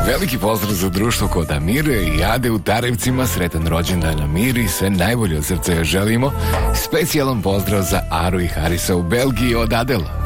Veliki pozdrav za društvo kod Amire i Ade u Tarevcima, sretan rođendan Amiri i sve najbolje od srca joj želimo. Specijalan pozdrav za Aru i Harisa u Belgiji od Adela.